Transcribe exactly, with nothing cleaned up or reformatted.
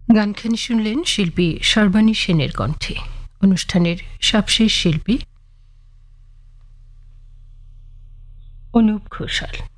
গানখানি শুনলেন শিল্পী সর্বাণী সেনের কণ্ঠে। অনুষ্ঠানের সবশেষ শিল্পী অনুপ ঘোষাল।